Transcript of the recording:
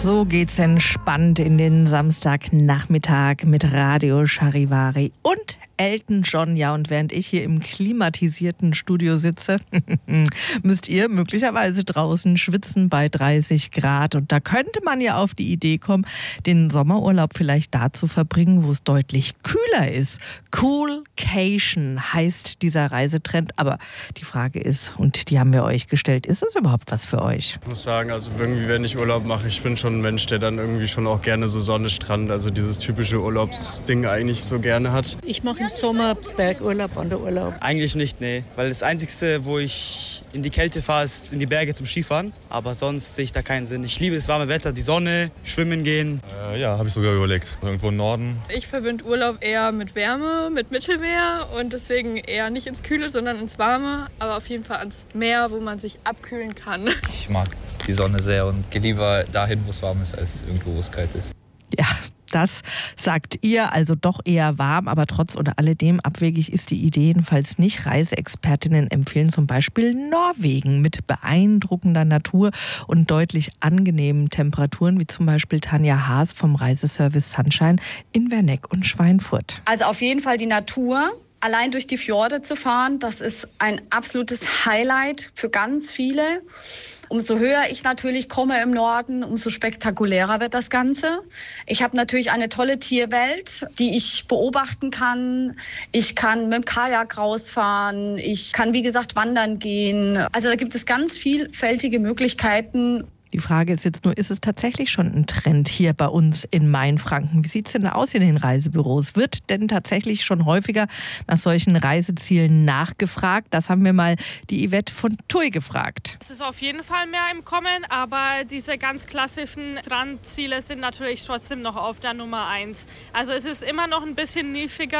So geht's entspannt in den Samstagnachmittag mit Radio Charivari und Elton John. Ja, und während ich hier im klimatisierten Studio sitze, müsst ihr möglicherweise draußen schwitzen bei 30 Grad. Und da könnte man ja auf die Idee kommen, den Sommerurlaub vielleicht da zu verbringen, wo es deutlich kühler ist. Coolcation heißt dieser Reisetrend. Aber die Frage ist, und die haben wir euch gestellt, ist es überhaupt was für euch? Ich muss sagen, also irgendwie, wenn ich Urlaub mache, ich bin schon ein Mensch, der dann irgendwie schon auch gerne so Sonne, Strand, also dieses typische Urlaubsding eigentlich so gerne hat. Ich mache im Sommer Bergurlaub, Wanderurlaub. Eigentlich nicht, nee. Weil das Einzige, wo ich in die Kälte fahre, ist in die Berge zum Skifahren. Aber sonst sehe ich da keinen Sinn. Ich liebe das warme Wetter, die Sonne, schwimmen gehen. Ja, habe ich sogar überlegt. Irgendwo im Norden. Ich verbinde Urlaub eher mit Wärme, mit Mittelmeer und deswegen eher nicht ins Kühle, sondern ins Warme. Aber auf jeden Fall ans Meer, wo man sich abkühlen kann. Ich mag die Sonne sehr und gehe lieber dahin, wo es warm ist, als irgendwo, wo es kalt ist. Ja, das sagt ihr, also doch eher warm, aber trotz oder alledem abwegig ist die Idee jedenfalls nicht. Reiseexpertinnen empfehlen zum Beispiel Norwegen mit beeindruckender Natur und deutlich angenehmen Temperaturen, wie zum Beispiel Tanja Haas vom Reiseservice Sunshine in Werneck und Schweinfurt. Also auf jeden Fall die Natur. Allein durch die Fjorde zu fahren, das ist ein absolutes Highlight für ganz viele. Umso höher ich natürlich komme im Norden, umso spektakulärer wird das Ganze. Ich habe natürlich eine tolle Tierwelt, die ich beobachten kann. Ich kann mit dem Kajak rausfahren. Ich kann, wie gesagt, wandern gehen. Also da gibt es ganz vielfältige Möglichkeiten. Die Frage ist jetzt nur, ist es tatsächlich schon ein Trend hier bei uns in Mainfranken? Wie sieht es denn aus in den Reisebüros? Wird denn tatsächlich schon häufiger nach solchen Reisezielen nachgefragt? Das haben wir mal die Yvette von TUI gefragt. Es ist auf jeden Fall mehr im Kommen, aber diese ganz klassischen Strandziele sind natürlich trotzdem noch auf der Nummer 1. Also es ist immer noch ein bisschen nischiger.